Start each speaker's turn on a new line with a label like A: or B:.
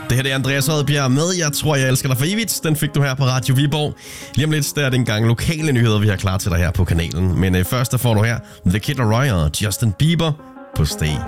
A: Det her er Andreas Oddbjerg med Jeg tror, jeg elsker dig for evigt. Den fik du her på Radio Viborg. Lige om lidt, der er det engang lokale nyheder, vi har klar til dig her på kanalen. Men først der får du her The Kid Laroi og Justin Bieber på Stay.